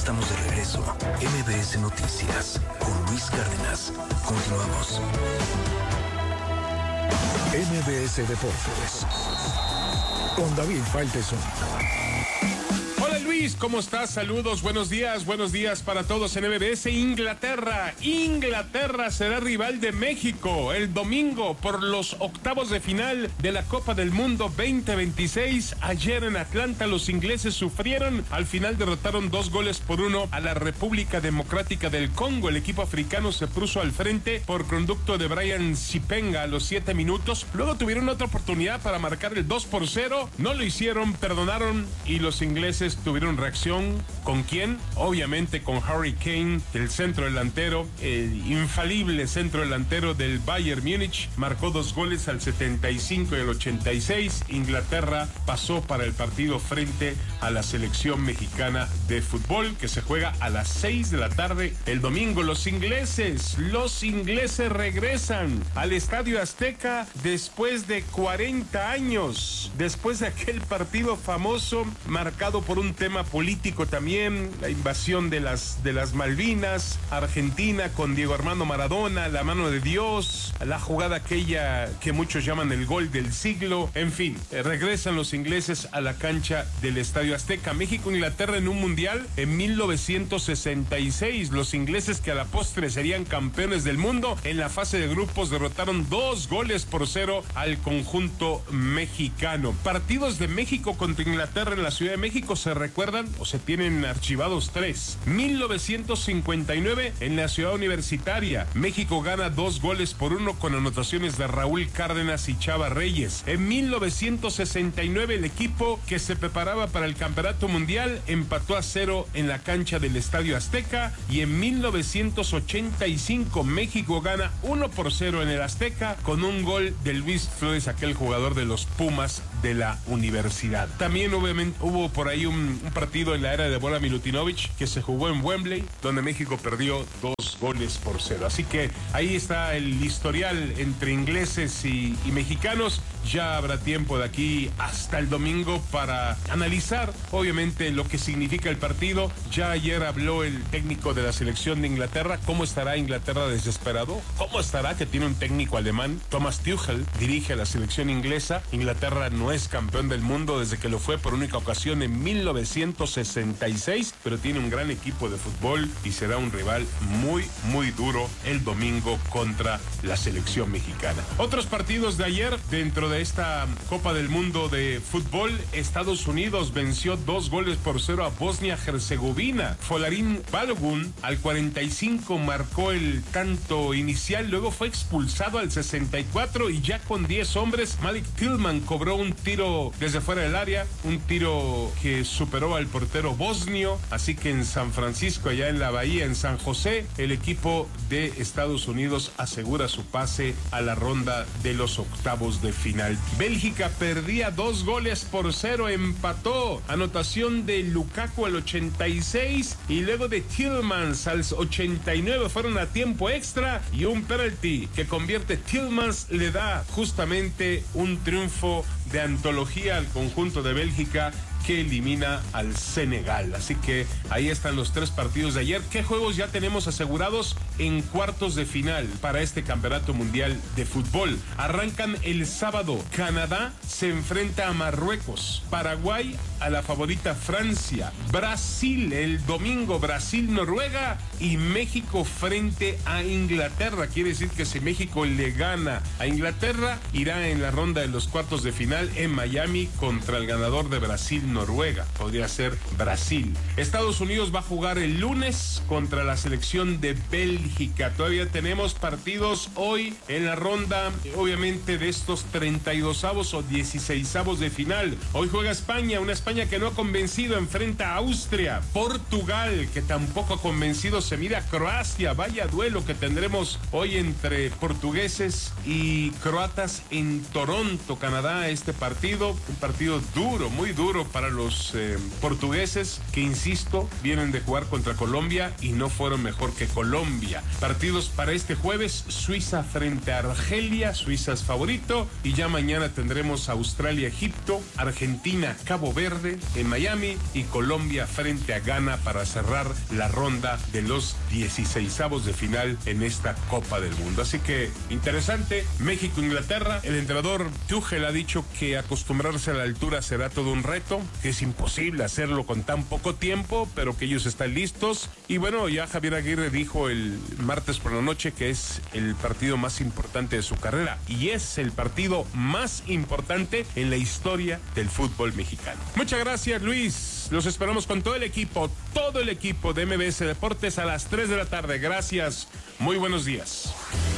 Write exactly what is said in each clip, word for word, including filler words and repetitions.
estamos de regreso. M B S Noticias con Luis Cárdenas. Continuamos. M B S Deportes con David Faitelson. Hola Luis, ¿cómo estás? Saludos, buenos días, buenos días para todos en M B S. Inglaterra, Inglaterra será rival de México el domingo por los octavos de final de la Copa del Mundo veinte veintiséis. Ayer en Atlanta los ingleses sufrieron, al final derrotaron dos goles por uno a la República Democrática del Congo. El equipo africano se puso al frente por conducto de Brian Sipenga a los siete minutos. Luego tuvieron otra oportunidad para marcar el dos por cero, no lo hicieron, perdonaron y los ingleses tuvieron reacción. ¿Con quién? Obviamente con Harry Kane, el centro delantero, el infalible centro delantero del Bayern Múnich. Marcó dos goles al setenta y cinco y al ochenta y seis. Inglaterra pasó para el partido frente a la selección mexicana de fútbol, que se juega a las seis de la tarde el domingo. Los ingleses, los ingleses regresan al Estadio Azteca después de cuarenta años, después de aquel partido famoso marcado por un tema político también, la invasión de las, de las Malvinas, Argentina con Diego Armando Maradona, la mano de Dios, la jugada aquella que muchos llaman el gol del siglo. En fin, eh, regresan los ingleses a la cancha del Estadio Azteca. México-Inglaterra en un mundial en mil novecientos sesenta y seis. Los ingleses, que a la postre serían campeones del mundo, en la fase de grupos derrotaron dos goles por cero al conjunto mexicano. Partidos de México contra Inglaterra en la Ciudad de México se recuerdan o se tienen archivados tres. mil novecientos cincuenta y nueve en la Ciudad Universitaria. México gana dos goles por uno con anotaciones de Raúl Cárdenas y Chava Reyes. En mil novecientos sesenta y nueve el equipo que se preparaba para el Campeonato Mundial empató a cero en la cancha del Estadio Azteca. Y en mil novecientos ochenta y cinco México gana uno por cero en el Azteca con un gol de Luis Flores, aquel jugador de los Pumas de la universidad. También obviamente hubo por ahí un, un partido en la era de Bola Milutinovic que se jugó en Wembley, donde México perdió dos goles por cero. Así que ahí está el historial entre ingleses y, y mexicanos. Ya habrá tiempo de aquí hasta el domingo para analizar, obviamente, lo que significa el partido. Ya ayer habló el técnico de la selección de Inglaterra. ¿Cómo estará Inglaterra desesperado? ¿Cómo estará que tiene un técnico alemán? Thomas Tuchel dirige a la selección inglesa. Inglaterra no es campeón del mundo desde que lo fue por única ocasión en mil novecientos sesenta y seis, pero tiene un gran equipo de fútbol y será un rival muy, muy duro el domingo contra la selección mexicana. Otros partidos de ayer dentro de esta Copa del Mundo de fútbol. Estados Unidos venció dos goles por cero a Bosnia-Herzegovina. Folarin Balogun al cuarenta y cinco marcó el tanto inicial, luego fue expulsado al sesenta y cuatro y ya con diez hombres Malik Tillman cobró un tiro desde fuera del área, un tiro que superó al portero bosnio. Así que en San Francisco, allá en la Bahía, en San José, el equipo de Estados Unidos asegura su pase a la ronda de los octavos de final. Bélgica perdía dos goles por cero, empató. Anotación de Lukaku al ochenta y seis y luego de Tielemans al ochenta y nueve. Fueron a tiempo extra y un penalti que convierte Tielemans le da justamente un triunfo de antología al conjunto de Bélgica, que elimina al Senegal. Así que ahí están los tres partidos de ayer. ¿Qué juegos ya tenemos asegurados en cuartos de final para este Campeonato Mundial de Fútbol? Arrancan el sábado. Canadá se enfrenta a Marruecos. Paraguay a la favorita Francia. Brasil el domingo. Brasil-Noruega. Y México frente a Inglaterra. Quiere decir que si México le gana a Inglaterra, irá en la ronda de los cuartos de final en Miami contra el ganador de Brasil Noruega. Podría ser Brasil. Estados Unidos va a jugar el lunes contra la selección de Bélgica. Todavía tenemos partidos hoy en la ronda, obviamente, de estos treinta y dosavos o dieciseisavos de final. Hoy juega España, una España que no ha convencido, enfrenta a Austria. Portugal, que tampoco ha convencido, se mira a Croacia. Vaya duelo que tendremos hoy entre portugueses y croatas en Toronto, Canadá. Este partido, un partido duro, muy duro para los eh, portugueses, que insisto, vienen de jugar contra Colombia y no fueron mejor que Colombia. Partidos para este jueves: Suiza frente a Argelia. Suiza es favorito. Y ya mañana tendremos Australia, Egipto, Argentina, Cabo Verde, tarde en Miami y Colombia frente a Ghana para cerrar la ronda de los dieciseisavos de final en esta Copa del Mundo. Así que interesante, México-Inglaterra. El entrenador Tuchel ha dicho que acostumbrarse a la altura será todo un reto, que es imposible hacerlo con tan poco tiempo, pero que ellos están listos. Y bueno, ya Javier Aguirre dijo el martes por la noche que es el partido más importante de su carrera y es el partido más importante en la historia del fútbol mexicano. Muchas gracias, Luis. Los esperamos con todo el equipo, todo el equipo de M B S Deportes a las tres de la tarde. Gracias. Muy buenos días.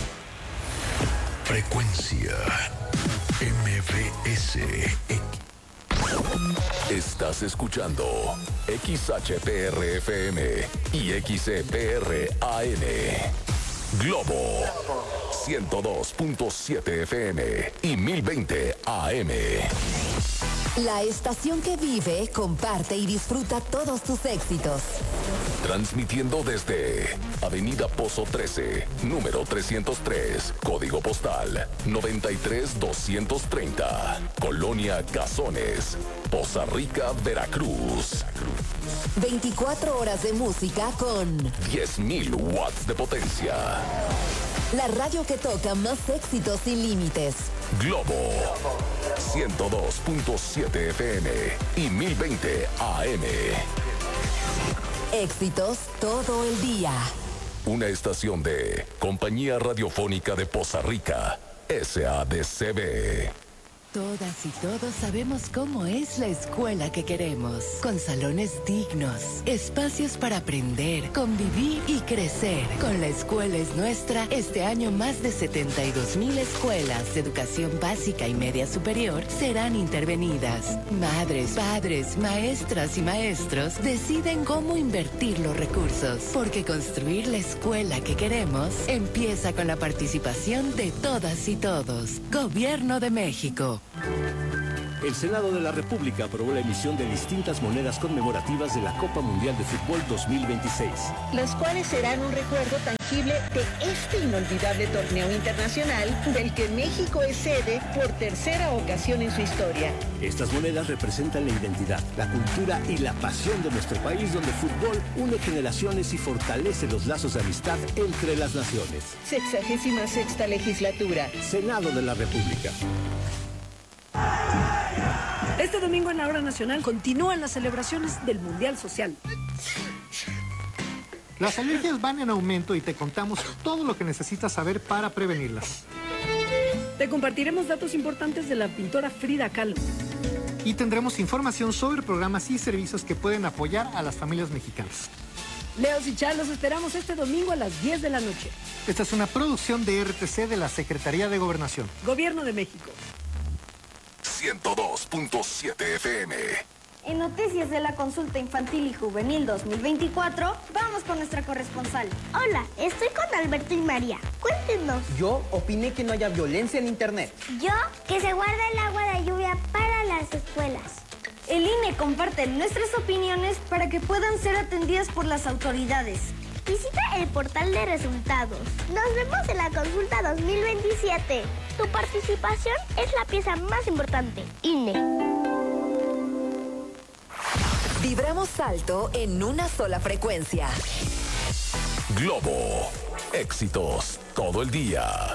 Frecuencia M B S. Estás escuchando X H P R F M y X E P R A N. Globo ciento dos punto siete F M y mil veinte A M. La estación que vive, comparte y disfruta todos tus éxitos. Transmitiendo desde Avenida Pozo trece, número trescientos tres, código postal noventa y tres doscientos treinta, Colonia Gazones, Poza Rica, Veracruz. veinticuatro horas de música con diez mil watts de potencia. La radio que toca más éxitos sin límites. Globo ciento dos punto siete F M y mil veinte A M. Éxitos todo el día. Una estación de Compañía Radiofónica de Poza Rica, S A D C B. Todas y todos sabemos cómo es la escuela que queremos, con salones dignos, espacios para aprender, convivir y crecer. Con La Escuela es Nuestra, este año más de setenta y dos mil escuelas de educación básica y media superior serán intervenidas. Madres, padres, maestras y maestros deciden cómo invertir los recursos, porque construir la escuela que queremos empieza con la participación de todas y todos. Gobierno de México. El Senado de la República aprobó la emisión de distintas monedas conmemorativas de la Copa Mundial de Fútbol dos mil veintiséis. Las cuales serán un recuerdo tangible de este inolvidable torneo internacional del que México es sede por tercera ocasión en su historia. Estas monedas representan la identidad, la cultura y la pasión de nuestro país, donde el fútbol une generaciones y fortalece los lazos de amistad entre las naciones. Sexagésima sexta legislatura. Senado de la República. Este domingo en la Hora Nacional continúan las celebraciones del Mundial Social. Las alergias van en aumento y te contamos todo lo que necesitas saber para prevenirlas. Te compartiremos datos importantes de la pintora Frida Kahlo. Y tendremos información sobre programas y servicios que pueden apoyar a las familias mexicanas. Leos y Char, los esperamos este domingo a las diez de la noche. Esta es una producción de R T C de la Secretaría de Gobernación. Gobierno de México. ciento dos punto siete F M. En noticias de la consulta infantil y juvenil dos mil veinticuatro, vamos con nuestra corresponsal. Hola, estoy con Alberto y María. Cuéntenos. Yo opiné que no haya violencia en internet. Yo, que se guarda el agua de lluvia para las escuelas. El I N E comparte nuestras opiniones para que puedan ser atendidas por las autoridades. Visita el portal de resultados. Nos vemos en la consulta dos mil veintisiete. Tu participación es la pieza más importante. I N E. Vibramos alto en una sola frecuencia. Globo. Éxitos todo el día.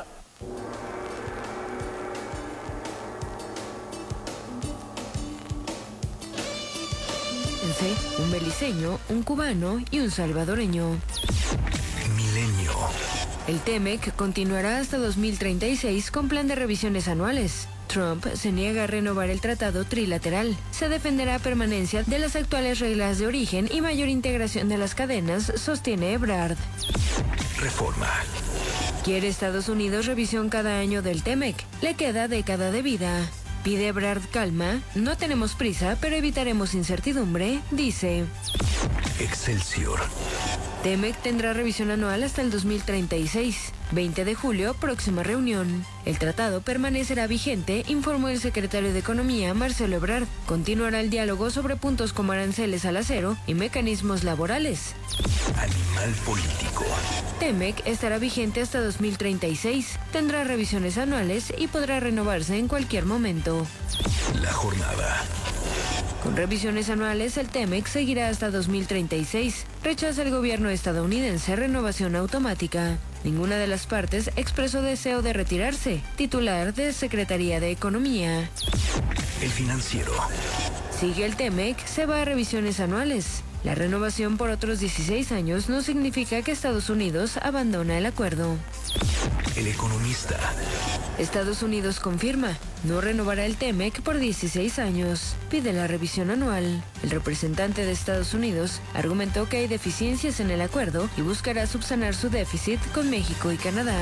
Un beliceño, un cubano y un salvadoreño. Milenio. El TEMEC continuará hasta dos mil treinta y seis con plan de revisiones anuales. Trump se niega a renovar el tratado trilateral. Se defenderá permanencia de las actuales reglas de origen y mayor integración de las cadenas, sostiene Ebrard. Reforma. Quiere Estados Unidos revisión cada año del TEMEC. Le queda década de vida. Pide Ebrard calma. No tenemos prisa, pero evitaremos incertidumbre, dice. Excelsior. TEMEC tendrá revisión anual hasta el dos mil treinta y seis. veinte de julio, próxima reunión. El tratado permanecerá vigente, informó el secretario de Economía, Marcelo Ebrard. Continuará el diálogo sobre puntos como aranceles al acero y mecanismos laborales. Animal político. TEMEC estará vigente hasta dos mil treinta y seis. Tendrá revisiones anuales y podrá renovarse en cualquier momento. La jornada. Con revisiones anuales, el TEMEC seguirá hasta dos mil treinta y seis. Rechaza el gobierno estadounidense renovación automática. Ninguna de las partes expresó deseo de retirarse. Titular de Secretaría de Economía. El Financiero. Sigue el TEMEC, se va a revisiones anuales. La renovación por otros dieciséis años no significa que Estados Unidos abandona el acuerdo. El Economista. Estados Unidos confirma, no renovará el TEMEC por dieciséis años. Pide la revisión anual. El representante de Estados Unidos argumentó que hay deficiencias en el acuerdo y buscará subsanar su déficit con México y Canadá.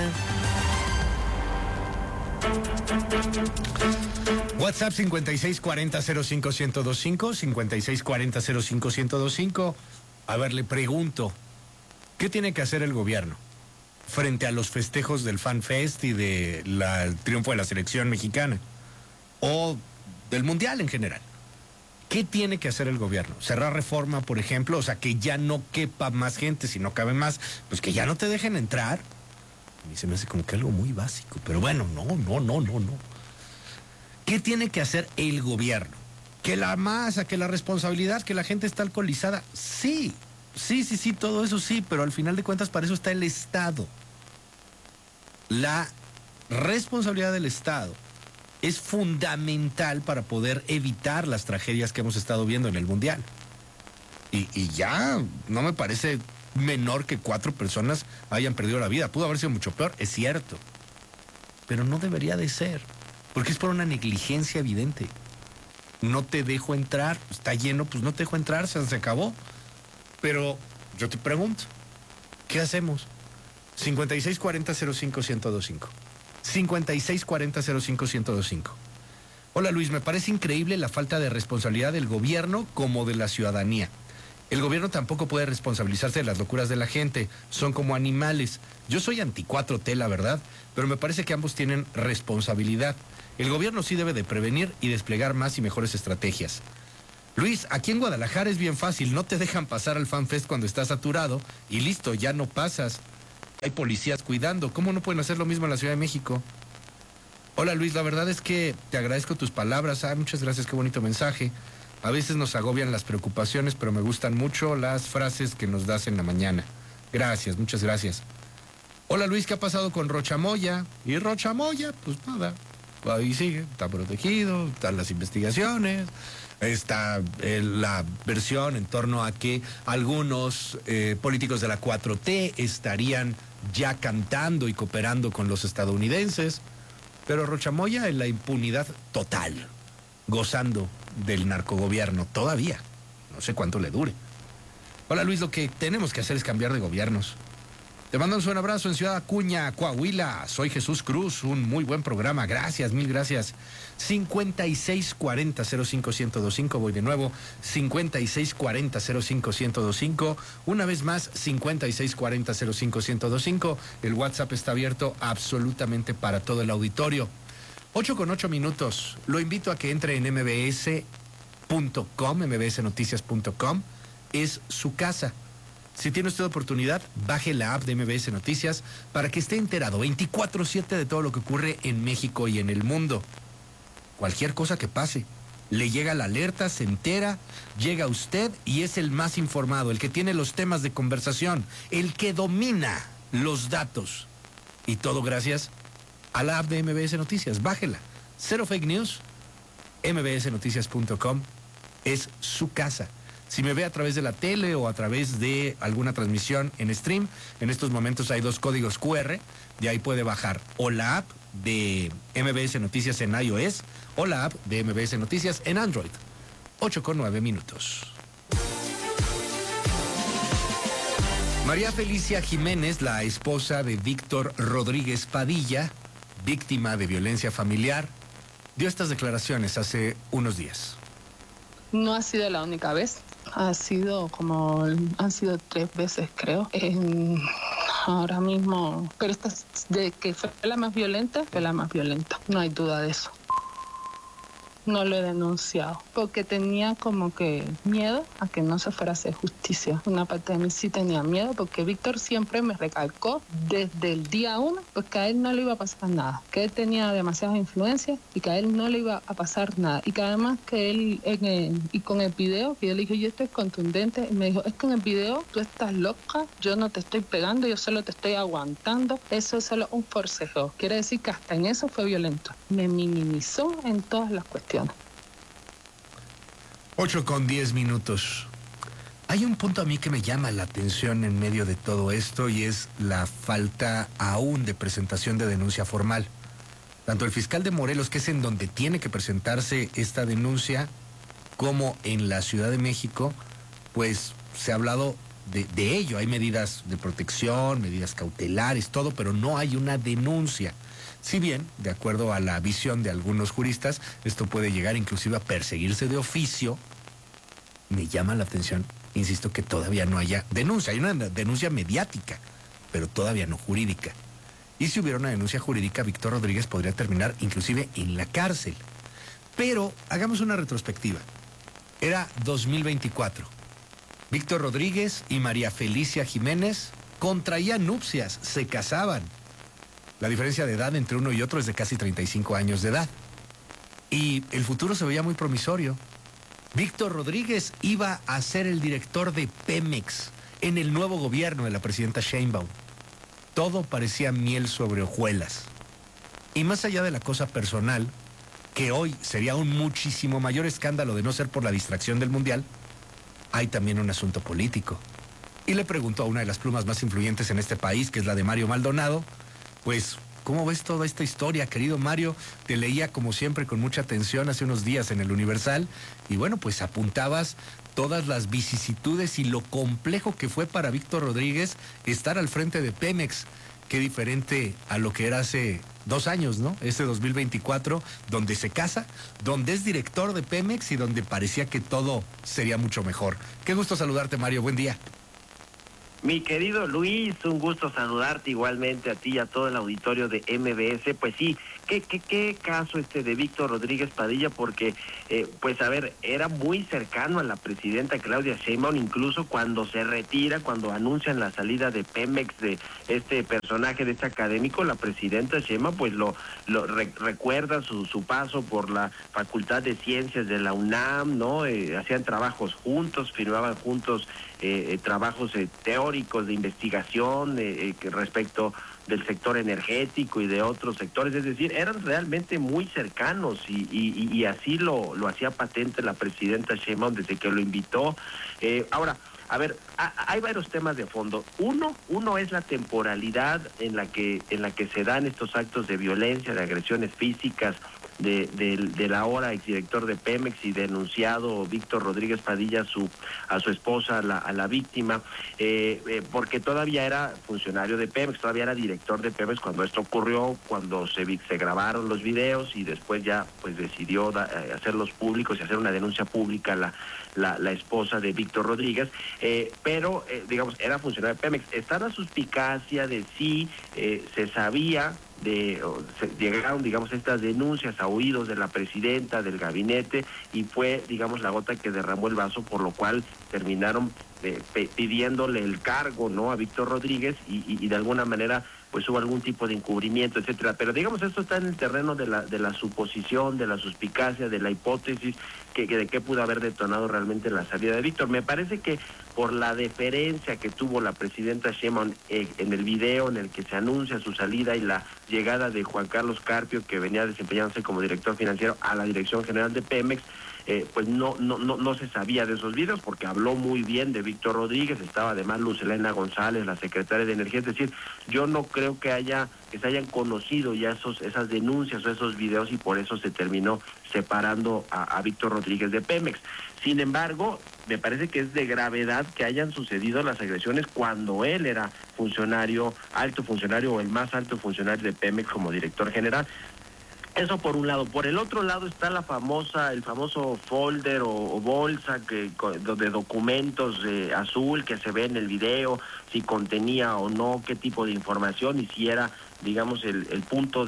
WhatsApp cincuenta y seis cuarenta cero cinco ciento veinticinco, cincuenta y seis cuarenta cero cinco ciento veinticinco. A ver, le pregunto, ¿qué tiene que hacer el gobierno frente a los festejos del Fan Fest y del triunfo de la selección mexicana? O del Mundial en general. ¿Qué tiene que hacer el gobierno? ¿Cerrar Reforma, por ejemplo? O sea, que ya no quepa más gente, si no cabe más, pues que ya no te dejen entrar. A mí se me hace como que algo muy básico, pero bueno, no, no, no, no, no. ¿Qué tiene que hacer el gobierno? ¿Que la masa, que la responsabilidad, que la gente está alcoholizada? Sí, sí, sí, sí, todo eso sí, pero al final de cuentas para eso está el Estado. La responsabilidad del Estado es fundamental para poder evitar las tragedias que hemos estado viendo en el Mundial. Y, y ya no me parece menor que cuatro personas hayan perdido la vida. Pudo haber sido mucho peor, es cierto. Pero no debería de ser. Porque es por una negligencia evidente. No te dejo entrar, está lleno, pues no te dejo entrar, se, se acabó. Pero yo te pregunto, ¿qué hacemos? cincuenta y seis cuarenta cero cinco ciento veinticinco. cincuenta y seis cuarenta cero cinco ciento veinticinco. Hola Luis, me parece increíble la falta de responsabilidad del gobierno como de la ciudadanía. El gobierno tampoco puede responsabilizarse de las locuras de la gente, son como animales. Yo soy anti cuatro T, la verdad, pero me parece que ambos tienen responsabilidad. El gobierno sí debe de prevenir y desplegar más y mejores estrategias. Luis, aquí en Guadalajara es bien fácil, no te dejan pasar al Fan Fest cuando estás saturado y listo, ya no pasas. Hay policías cuidando, ¿cómo no pueden hacer lo mismo en la Ciudad de México? Hola Luis, la verdad es que te agradezco tus palabras, ah, muchas gracias, qué bonito mensaje. A veces nos agobian las preocupaciones, pero me gustan mucho las frases que nos das en la mañana. Gracias, muchas gracias. Hola Luis, ¿qué ha pasado con Rochamoya? Y Rochamoya, pues nada, ahí sigue, está protegido, están las investigaciones, está eh, la versión en torno a que algunos eh, políticos de la cuatro T estarían ya cantando y cooperando con los estadounidenses, pero Rochamoya en la impunidad total, gozando del narcogobierno todavía, no sé cuánto le dure. Hola Luis, lo que tenemos que hacer es cambiar de gobiernos. Te mando un buen abrazo en Ciudad Acuña, Coahuila. Soy Jesús Cruz, un muy buen programa. Gracias, mil gracias. cincuenta y seis cuarenta cero cinco ciento veinticinco, voy de nuevo. cincuenta y seis cuarenta cero cinco ciento veinticinco. Una vez más, cincuenta y seis cuarenta cero cinco ciento veinticinco. El WhatsApp está abierto absolutamente para todo el auditorio. ocho con ocho minutos. Lo invito a que entre en m b s punto com, m b s noticias punto com. Es su casa. Si tiene usted oportunidad, baje la app de M B S Noticias para que esté enterado veinticuatro siete de todo lo que ocurre en México y en el mundo. Cualquier cosa que pase, le llega la alerta, se entera, llega usted y es el más informado, el que tiene los temas de conversación, el que domina los datos. Y todo gracias a la app de M B S Noticias. Bájela. Cero fake news. m b s noticias punto com es su casa. Si me ve a través de la tele o a través de alguna transmisión en stream, en estos momentos hay dos códigos cu erre, de ahí puede bajar o la app de M B S Noticias en iOS o la app de M B S Noticias en Android. ocho con nueve minutos. María Felicia Jiménez, la esposa de Víctor Rodríguez Padilla, víctima de violencia familiar, dio estas declaraciones hace unos días. No ha sido la única vez, ha sido como, han sido tres veces creo. Eh, ahora mismo, pero esta de que fue la más violenta, fue la más violenta, no hay duda de eso. no lo he denunciado, porque tenía como que miedo a que no se fuera a hacer justicia. Una parte de mí sí tenía miedo, porque Víctor siempre me recalcó desde el día uno, pues que a él no le iba a pasar nada, que él tenía demasiadas influencias y que a él no le iba a pasar nada. Y que además que él, en el, y con el video, que yo le dije, yo estoy contundente, y me dijo, es que en el video tú estás loca, yo no te estoy pegando, yo solo te estoy aguantando, eso es solo un forcejeo. Quiere decir que hasta en eso fue violento. Me minimizó en todas las cuestiones. ocho con diez minutos. Hay un punto a mí que me llama la atención en medio de todo esto y es la falta aún de presentación de denuncia formal. Tanto el fiscal de Morelos, que es en donde tiene que presentarse esta denuncia, como en la Ciudad de México, pues se ha hablado de, de ello. Hay medidas de protección, medidas cautelares, todo, pero no hay una denuncia. Si bien, de acuerdo a la visión de algunos juristas, esto puede llegar inclusive a perseguirse de oficio, me llama la atención, insisto, que todavía no haya denuncia. Hay una denuncia mediática, pero todavía no jurídica. Y si hubiera una denuncia jurídica, Víctor Rodríguez podría terminar inclusive en la cárcel. Pero hagamos una retrospectiva. Era dos mil veinticuatro. Víctor Rodríguez y María Felicia Jiménez contraían nupcias, se casaban. La diferencia de edad entre uno y otro es de casi treinta y cinco años de edad. Y el futuro se veía muy promisorio. Víctor Rodríguez iba a ser el director de Pemex en el nuevo gobierno de la presidenta Sheinbaum. Todo parecía miel sobre hojuelas. Y más allá de la cosa personal, que hoy sería un muchísimo mayor escándalo de no ser por la distracción del Mundial, hay también un asunto político. Y le preguntó a una de las plumas más influyentes en este país, que es la de Mario Maldonado, pues, ¿cómo ves toda esta historia, querido Mario? Te leía como siempre con mucha atención hace unos días en el Universal y bueno, pues apuntabas todas las vicisitudes y lo complejo que fue para Víctor Rodríguez estar al frente de Pemex. Qué diferente a lo que era hace dos años, ¿no? Este dos mil veinticuatro, donde se casa, donde es director de Pemex y donde parecía que todo sería mucho mejor. Qué gusto saludarte, Mario. Buen día. Mi querido Luis, un gusto saludarte igualmente a ti y a todo el auditorio de M B S. Pues sí, qué, qué, qué caso este de Víctor Rodríguez Padilla, porque, eh, pues a ver, era muy cercano a la presidenta Claudia Sheinbaum, incluso cuando se retira, cuando anuncian la salida de Pemex, de este personaje, de este académico, la presidenta Sheinbaum, pues lo, lo re, recuerda su, su paso por la Facultad de Ciencias de la UNAM, ¿no? Eh, hacían trabajos juntos, firmaban juntos eh, eh, trabajos eh, teóricos de investigación eh, eh, respecto del sector energético y de otros sectores, es decir, eran realmente muy cercanos y, y, y así lo, lo hacía patente la presidenta Sheinbaum desde que lo invitó. Eh, ahora, a ver, a, hay varios temas de fondo. Uno, uno es la temporalidad en la que en la que se dan estos actos de violencia, de agresiones físicas de, de, del ahora exdirector de Pemex y denunciado Víctor Rodríguez Padilla a su, a su esposa, a la, a la víctima, eh, eh, porque todavía era funcionario de Pemex, todavía era director de Pemex cuando esto ocurrió, cuando se, se grabaron los videos y después ya pues decidió da, hacerlos públicos y hacer una denuncia pública la, la, la esposa de Víctor Rodríguez, eh, pero eh, digamos era funcionario de Pemex. Está la suspicacia de si eh, se sabía de se, llegaron digamos estas denuncias a oídos de la presidenta, del gabinete, y fue digamos la gota que derramó el vaso, por lo cual terminaron eh, pidiéndole el cargo, ¿no?, a Víctor Rodríguez y, y, y de alguna manera pues hubo algún tipo de encubrimiento, etcétera. Pero digamos esto está en el terreno de la de la suposición, de la suspicacia, de la hipótesis que, que de qué pudo haber detonado realmente la salida de Víctor. Me parece que por la deferencia que tuvo la presidenta Sheinbaum eh, en el video en el que se anuncia su salida y la llegada de Juan Carlos Carpio, que venía desempeñándose como director financiero a la Dirección General de Pemex, eh, pues no, no, no, no se sabía de esos videos porque habló muy bien de Víctor Rodríguez, estaba además Luz Helena González, la secretaria de Energía, es decir, yo no creo que haya, que se hayan conocido ya esos, esas denuncias o esos videos y por eso se terminó separando a, a Víctor Rodríguez de Pemex. Sin embargo, me parece que es de gravedad que hayan sucedido las agresiones cuando él era funcionario, alto funcionario o el más alto funcionario de Pemex como director general. Eso por un lado. Por el otro lado está la famosa, el famoso folder o, o bolsa que de documentos eh, azul que se ve en el video, si contenía o no qué tipo de información y si era, digamos, el, el punto de,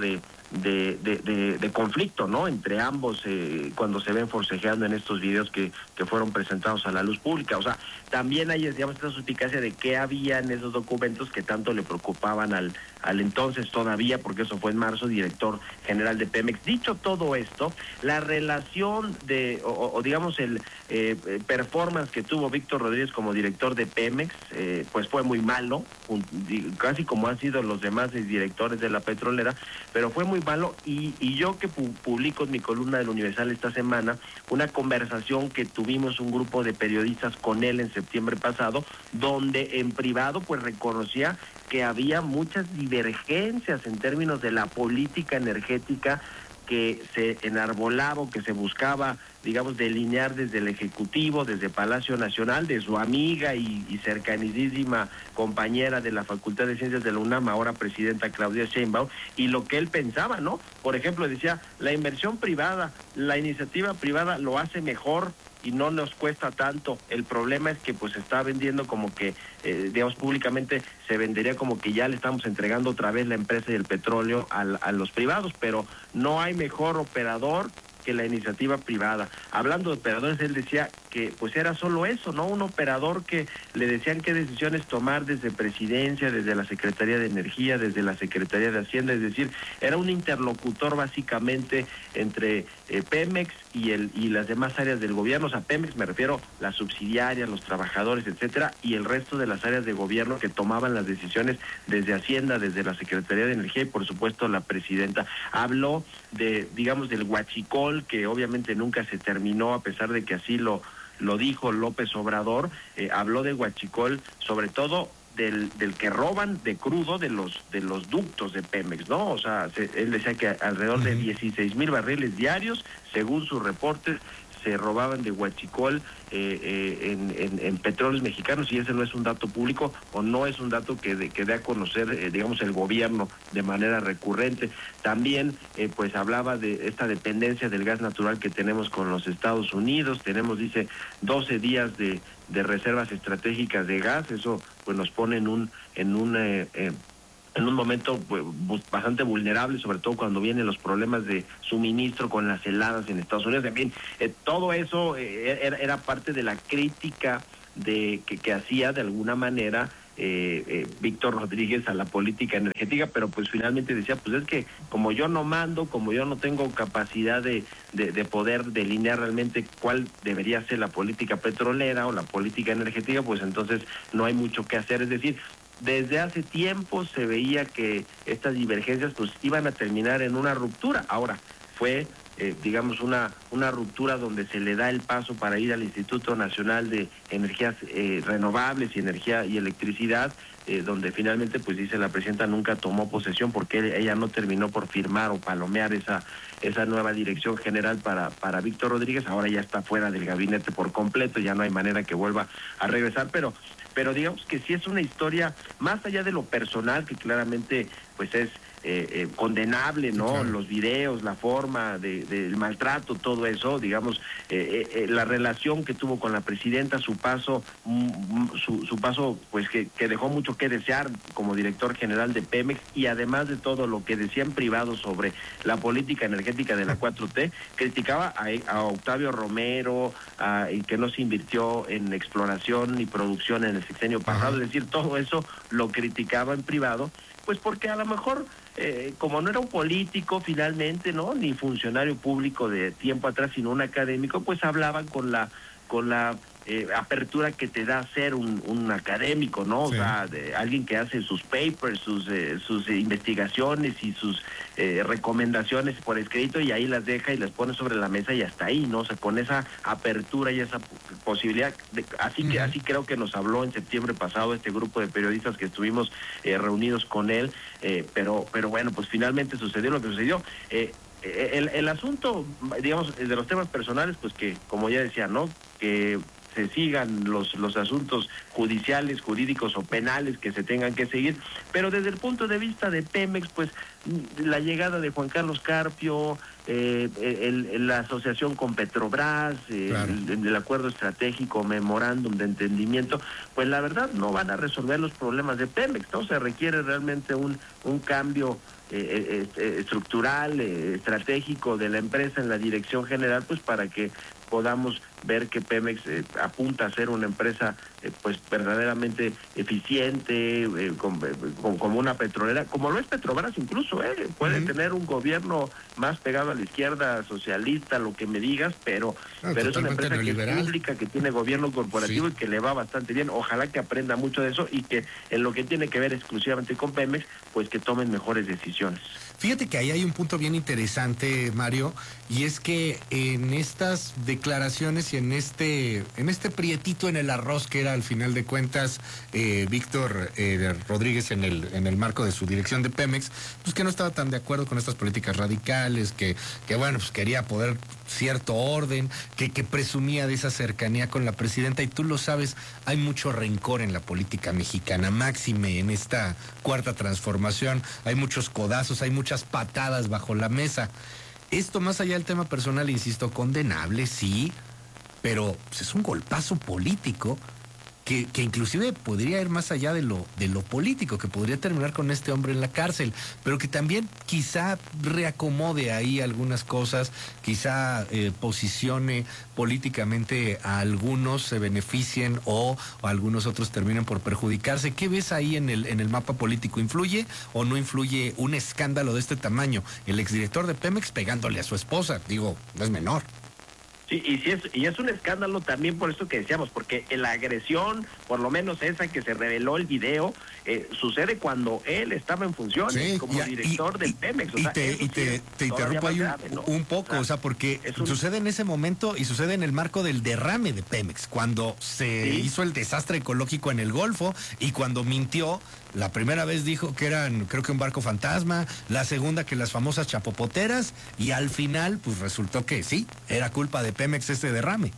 de, de, de, de conflicto, ¿no? Entre ambos eh, cuando se ven forcejeando en estos videos que, que fueron presentados a la luz pública. O sea, también hay, digamos, esta suspicacia de qué había en esos documentos que tanto le preocupaban al, al entonces todavía, porque eso fue en marzo, director general de Pemex. Dicho todo esto, la relación de, o, o digamos, el eh, performance que tuvo Víctor Rodríguez como director de Pemex, eh, pues fue muy malo, un, casi como han sido los demás directores de la petrolera, pero fue muy malo, y, y yo que pu publico en mi columna del Universal esta semana una conversación que tuvimos un grupo de periodistas con él en septiembre pasado, donde en privado pues reconocía que había muchas divergencias en términos de la política energética que se enarbolaba o que se buscaba, digamos, delinear desde el Ejecutivo, desde Palacio Nacional, de su amiga y, y cercanísima compañera de la Facultad de Ciencias de la UNAM, ahora presidenta Claudia Sheinbaum, y lo que él pensaba, ¿no? Por ejemplo, decía, la inversión privada, la iniciativa privada lo hace mejor y no nos cuesta tanto. El problema es que pues se está vendiendo como que, eh, digamos, públicamente se vendería como que ya le estamos entregando otra vez la empresa y el petróleo a, a los privados, pero no hay mejor operador que la iniciativa privada. Hablando de operadores, él decía que pues era solo eso, ¿no? Un operador que le decían qué decisiones tomar desde Presidencia, desde la Secretaría de Energía, desde la Secretaría de Hacienda, es decir, era un interlocutor básicamente entre eh, Pemex y el y las demás áreas del gobierno. O sea, Pemex me refiero las subsidiarias, los trabajadores, etcétera, y el resto de las áreas de gobierno que tomaban las decisiones desde Hacienda, desde la Secretaría de Energía y por supuesto la presidenta. Habló de, digamos, del huachicol, que obviamente nunca se terminó, a pesar de que así lo, lo dijo López Obrador. Eh, habló de huachicol, sobre todo del, del que roban de crudo de los de los ductos de Pemex, ¿no? O sea, se, él decía que alrededor de dieciséis mil barriles diarios, según sus reportes, se robaban de huachicol eh, eh, en, en, en petróleos mexicanos, y ese no es un dato público o no es un dato que, de, que dé a conocer, eh, digamos, el gobierno de manera recurrente. También, eh, pues, hablaba de esta dependencia del gas natural que tenemos con los Estados Unidos. Tenemos, dice, doce días de, de reservas estratégicas de gas. Eso, pues, nos pone en un... En un eh, eh, en un momento pues, bastante vulnerable, sobre todo cuando vienen los problemas de suministro con las heladas en Estados Unidos. En fin, eh, todo eso eh, era, era parte de la crítica de que, que hacía de alguna manera eh, eh, Víctor Rodríguez a la política energética, pero pues finalmente decía, pues es que como yo no mando, como yo no tengo capacidad de, de, de poder delinear realmente cuál debería ser la política petrolera o la política energética, pues entonces no hay mucho que hacer. Es decir, desde hace tiempo se veía que estas divergencias pues iban a terminar en una ruptura. Ahora, fue, eh, digamos, una, una ruptura donde se le da el paso para ir al Instituto Nacional de Energías eh, Renovables y Energía y Electricidad, eh, donde finalmente, pues dice la presidenta, nunca tomó posesión porque ella no terminó por firmar o palomear esa, esa nueva dirección general para, para Víctor Rodríguez. Ahora ya está fuera del gabinete por completo, ya no hay manera que vuelva a regresar, pero... pero digamos que sí es una historia más allá de lo personal, que claramente pues es eh, eh, condenable, ¿no? Sí, claro. Los videos, la forma de, del maltrato, todo eso, digamos, eh, eh, la relación que tuvo con la presidenta, su paso, mm, su, su paso pues que, que dejó mucho que desear como director general de Pemex, y además de todo lo que decía en privado sobre la política energética de la cuatro T, criticaba a, a Octavio Romero, a, y que no se invirtió en exploración ni producción en el sexenio pasado. Ajá. Es decir, todo eso lo criticaba en privado, pues porque a lo mejor, eh, como no era un político finalmente, ¿no?, ni funcionario público de tiempo atrás, sino un académico, pues hablaban con la con la eh, apertura que te da ser un, un académico, ¿no? Sí. O sea, de alguien que hace sus papers, sus eh, sus eh, investigaciones y sus eh, recomendaciones por escrito, y ahí las deja y las pone sobre la mesa y hasta ahí, ¿no? O sea, con esa apertura y esa posibilidad. De, así que uh-huh. así creo que nos habló en septiembre pasado este grupo de periodistas que estuvimos eh, reunidos con él, eh, pero pero bueno, pues finalmente sucedió lo que sucedió. Eh, El, el asunto, digamos, de los temas personales, pues que, como ya decía, ¿no?, que se sigan los, los asuntos judiciales, jurídicos o penales que se tengan que seguir, pero desde el punto de vista de Pemex, pues la llegada de Juan Carlos Carpio, eh, el, el, la asociación con Petrobras, eh, claro. el, el acuerdo estratégico, memorándum de entendimiento, pues la verdad no van a resolver los problemas de Pemex, ¿no? Se requiere realmente un, un cambio eh, eh, estructural, eh, estratégico de la empresa en la dirección general, pues para que podamos ver que Pemex eh, apunta a ser una empresa eh, pues verdaderamente eficiente, eh, con, con, como una petrolera, como lo es Petrobras incluso, eh, puede uh-huh. tener un gobierno más pegado a la izquierda, socialista, lo que me digas, pero, no, pero es una empresa neoliberal. Que es pública, que tiene gobierno corporativo sí. y que le va bastante bien. Ojalá que aprenda mucho de eso y que en lo que tiene que ver exclusivamente con Pemex, pues que tomen mejores decisiones. Fíjate que ahí hay un punto bien interesante, Mario, y es que en estas declaraciones y en este en este prietito en el arroz que era al final de cuentas eh, Víctor eh, Rodríguez en el en el marco de su dirección de Pemex, pues que no estaba tan de acuerdo con estas políticas radicales, que, que bueno, pues quería poder cierto orden, que, que presumía de esa cercanía con la presidenta, y tú lo sabes, hay mucho rencor en la política mexicana, máxime en esta cuarta transformación, hay muchos codazos, hay muchas patadas bajo la mesa. Esto, más allá del tema personal, insisto, condenable, sí, pero pues, es un golpazo político que, que inclusive podría ir más allá de lo, de lo político, que podría terminar con este hombre en la cárcel, pero que también quizá reacomode ahí algunas cosas, quizá eh, posicione políticamente a algunos, se beneficien o, o algunos otros terminen por perjudicarse. ¿Qué ves ahí en el, en el mapa político? ¿Influye o no influye un escándalo de este tamaño? El exdirector de Pemex pegándole a su esposa, digo, no es menor. Sí, y, sí es, y es un escándalo también por eso que decíamos, porque la agresión, por lo menos esa que se reveló el video, eh, sucede cuando él estaba en funciones sí, como y, director y, del Pemex. O y sea, te, y te, te interrumpo ahí un, grave, ¿no? un poco, o sea, o sea porque un... sucede en ese momento y sucede en el marco del derrame de Pemex, cuando se ¿Sí? hizo el desastre ecológico en el Golfo y cuando mintió. La primera vez dijo que eran, creo que un barco fantasma, la segunda que las famosas chapopoteras, y al final, pues resultó que sí, era culpa de Pemex este derrame.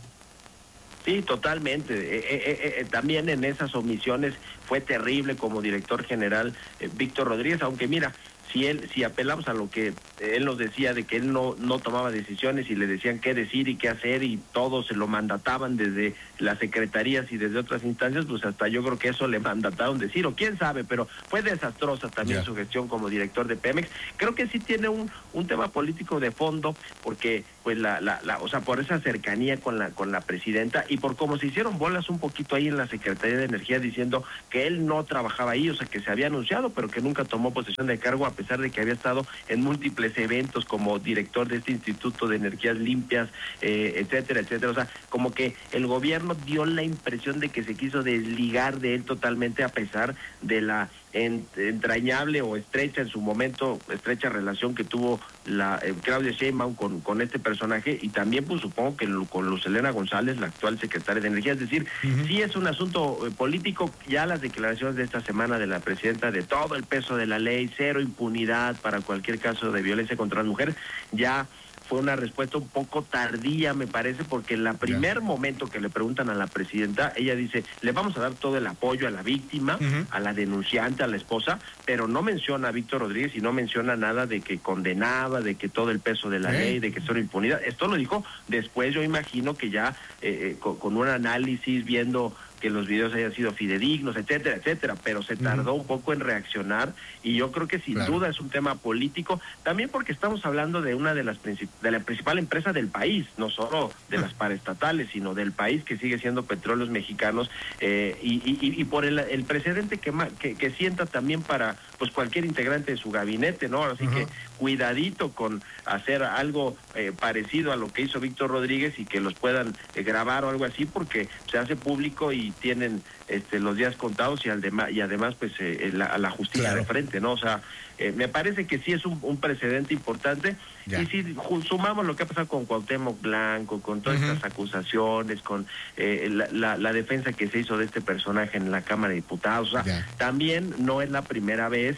Sí, totalmente. Eh, eh, eh, también en esas omisiones fue terrible como director general eh, Víctor Rodríguez, aunque mira, si él, si apelamos a lo que él nos decía de que él no, no tomaba decisiones y le decían qué decir y qué hacer y todo se lo mandataban desde las secretarías y desde otras instancias, pues hasta yo creo que eso le mandataron decir, o quién sabe, pero fue desastrosa también yeah. su gestión como director de Pemex. Creo que sí tiene un, un tema político de fondo, porque pues la, la, la, o sea, por esa cercanía con la, con la presidenta y por cómo se hicieron bolas un poquito ahí en la Secretaría de Energía diciendo que él no trabajaba ahí, o sea, que se había anunciado, pero que nunca tomó posesión de cargo, a pesar de que había estado en múltiples eventos como director de este Instituto de Energías Limpias, eh, etcétera, etcétera. O sea, como que el gobierno dio la impresión de que se quiso desligar de él totalmente, a pesar de la entrañable o estrecha en su momento, estrecha relación que tuvo la eh, Claudia Sheinbaum con, con este personaje, y también pues supongo que lo, con Luz Helena González, la actual secretaria de Energía. Es decir, uh-huh. sí es un asunto eh, político. Ya las declaraciones de esta semana de la presidenta de todo el peso de la ley, cero impunidad para cualquier caso de violencia contra la mujer, ya fue una respuesta un poco tardía, me parece, porque en el primer yeah. momento que le preguntan a la presidenta, ella dice, le vamos a dar todo el apoyo a la víctima, uh-huh. a la denunciante, a la esposa, pero no menciona a Víctor Rodríguez y no menciona nada de que condenaba, de que todo el peso de la ¿Eh? ley, de que cero impunidad. Esto lo dijo después, yo imagino que ya eh, con, con un análisis, viendo que los videos hayan sido fidedignos, etcétera, etcétera, pero se tardó uh-huh. un poco en reaccionar, y yo creo que sin claro. duda es un tema político, también porque estamos hablando de una de las princip- de la principal empresa del país, no solo de las paraestatales, sino del país, que sigue siendo Petróleos Mexicanos, eh, y, y, y por el, el precedente que, que, que sienta también para pues cualquier integrante de su gabinete, ¿no? Así uh-huh. que cuidadito con hacer algo eh, parecido a lo que hizo Víctor Rodríguez y que los puedan eh, grabar o algo así, porque se hace público y tienen este, los días contados, y, al dema- y además pues eh, la, a la justicia claro. de frente, ¿no? O sea, eh, me parece que sí es un, un precedente importante. Ya. Y si ju- sumamos lo que ha pasado con Cuauhtémoc Blanco, con todas uh-huh. estas acusaciones, con eh, la, la, la defensa que se hizo de este personaje en la Cámara de Diputados, o sea, ya. también no es la primera vez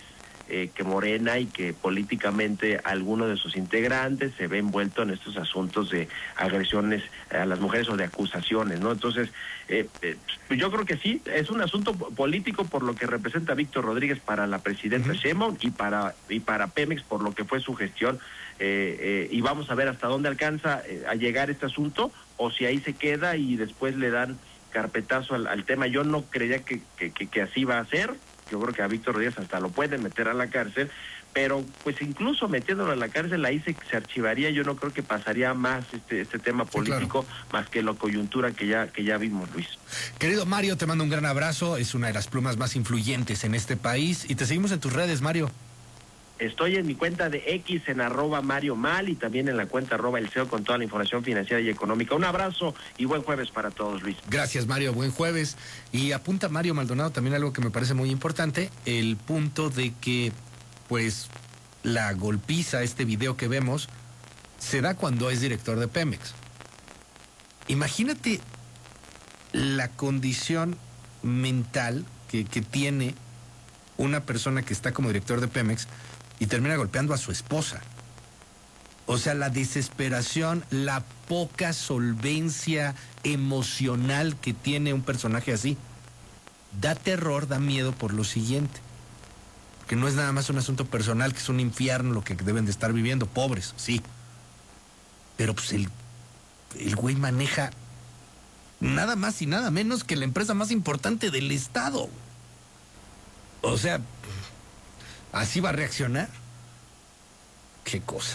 eh, que Morena y que políticamente alguno de sus integrantes se ve envuelto en estos asuntos de agresiones a las mujeres o de acusaciones, ¿no? Entonces, eh, eh, yo creo que sí, es un asunto político por lo que representa Víctor Rodríguez para la presidenta uh-huh. Sheinbaum y para y para Pemex por lo que fue su gestión, eh, eh, y vamos a ver hasta dónde alcanza eh, a llegar este asunto, o si ahí se queda y después le dan carpetazo al, al tema. Yo no creía que, que, que, que así va a ser. Yo creo que a Víctor Rodríguez hasta lo pueden meter a la cárcel, pero pues incluso metiéndolo a la cárcel ahí se, se archivaría. Yo no creo que pasaría más este este tema político, sí, claro, más que la coyuntura que ya que ya vimos, Luis. Querido Mario, te mando un gran abrazo. Es una de las plumas más influyentes en este país y te seguimos en tus redes, Mario. Estoy en mi cuenta de X en arroba Mario Mal y también en la cuenta arroba El C E O con toda la información financiera y económica. Un abrazo y buen jueves para todos, Luis. Gracias, Mario, buen jueves. Y apunta Mario Maldonado también algo que me parece muy importante, el punto de que, pues, la golpiza, este video que vemos, se da cuando es director de Pemex. Imagínate la condición mental que, que tiene una persona que está como director de Pemex y termina golpeando a su esposa. O sea, la desesperación, la poca solvencia emocional que tiene un personaje así. Da terror, da miedo por lo siguiente. Que no es nada más un asunto personal, que es un infierno lo que deben de estar viviendo, pobres, sí. Pero pues el, el güey maneja nada más y nada menos que la empresa más importante del estado. O sea, ¿así va a reaccionar? Qué cosa.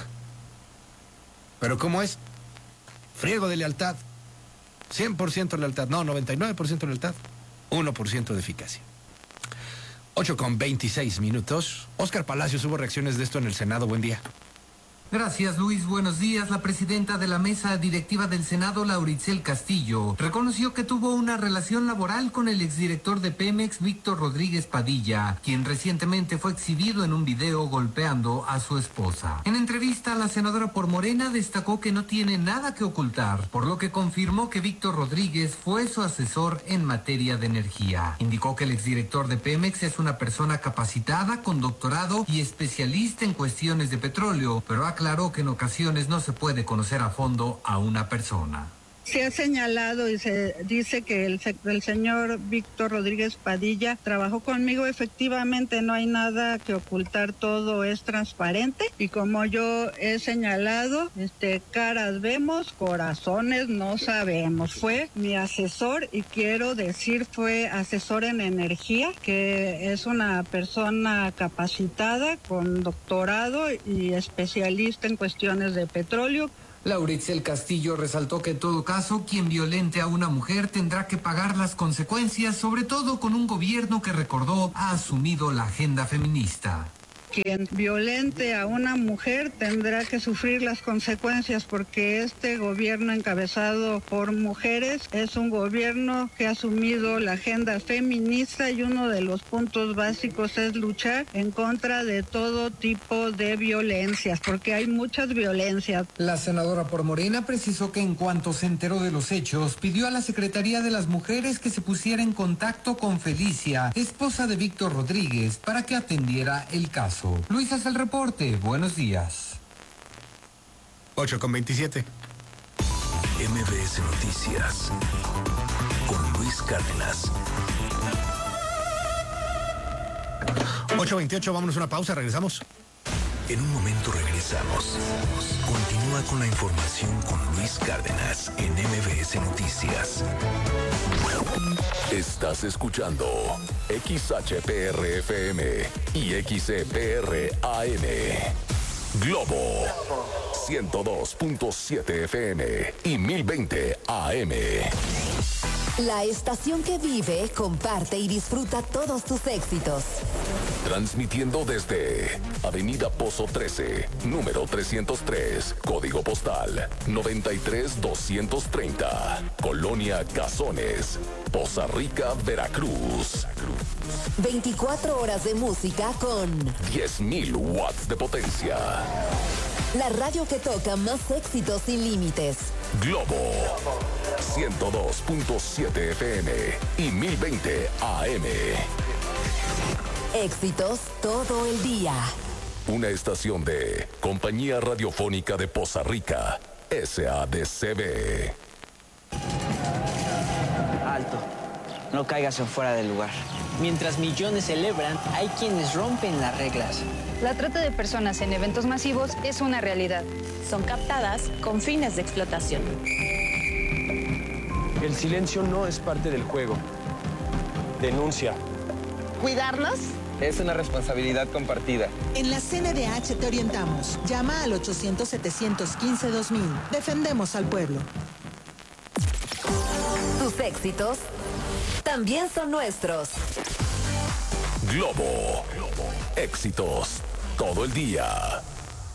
Pero ¿cómo es? Friego de lealtad. cien por ciento lealtad. No, noventa y nueve por ciento lealtad. uno por ciento de eficacia. ocho con veintiséis minutos. Óscar Palacios, hubo reacciones de esto en el Senado. Buen día. Gracias, Luis. Buenos días. La presidenta de la mesa directiva del Senado, Lauricel Castillo, reconoció que tuvo una relación laboral con el exdirector de Pemex, Víctor Rodríguez Padilla, quien recientemente fue exhibido en un video golpeando a su esposa. En entrevista, la senadora por Morena destacó que no tiene nada que ocultar, por lo que confirmó que Víctor Rodríguez fue su asesor en materia de energía. Indicó que el exdirector de Pemex es una persona capacitada, con doctorado y especialista en cuestiones de petróleo, pero ha aclaró que en ocasiones no se puede conocer a fondo a una persona. Se ha señalado y se dice que el, el señor Víctor Rodríguez Padilla trabajó conmigo. Efectivamente, no hay nada que ocultar, todo es transparente. Y como yo he señalado, este, caras vemos, corazones no sabemos. Fue mi asesor y quiero decir fue asesor en energía, que es una persona capacitada con doctorado y especialista en cuestiones de petróleo. Lauritzel Castillo resaltó que en todo caso, quien violente a una mujer tendrá que pagar las consecuencias, sobre todo con un gobierno que, recordó, ha asumido la agenda feminista. Quien violente a una mujer tendrá que sufrir las consecuencias, porque este gobierno encabezado por mujeres es un gobierno que ha asumido la agenda feminista y uno de los puntos básicos es luchar en contra de todo tipo de violencias, porque hay muchas violencias. La senadora por Morena precisó que en cuanto se enteró de los hechos, pidió a la Secretaría de las Mujeres que se pusiera en contacto con Felicia, esposa de Víctor Rodríguez, para que atendiera el caso. Luis hace el reporte. Buenos días. ocho con veintisiete. M B S Noticias con Luis Cárdenas. ocho veintiocho, vámonos a una pausa, regresamos. En un momento regresamos. Continúa con la información con Luis Cárdenas en M B S Noticias. Estás escuchando X H P R F M y X E P R A N. Globo ciento dos punto siete F M y mil veinte A M. La estación que vive, comparte y disfruta todos tus éxitos. Transmitiendo desde Avenida Pozo trece, número trescientos tres, código postal noventa y tres doscientos treinta, Colonia Cazones, Poza Rica, Veracruz. veinticuatro horas de música con diez mil watts de potencia. La radio que toca más éxitos sin límites. Globo ciento dos punto siete F M y mil veinte A M. Éxitos todo el día. Una estación de Compañía Radiofónica de Poza Rica, S A D C B. Alto. No caigas en fuera del lugar. Mientras millones celebran, hay quienes rompen las reglas. La trata de personas en eventos masivos es una realidad. Son captadas con fines de explotación. El silencio no es parte del juego. Denuncia. ¿Cuidarnos? Es una responsabilidad compartida. En la C N D H te orientamos. Llama al ochocientos, setecientos quince, dos mil. Defendemos al pueblo. Tus éxitos también son nuestros. Globo. Éxitos todo el día.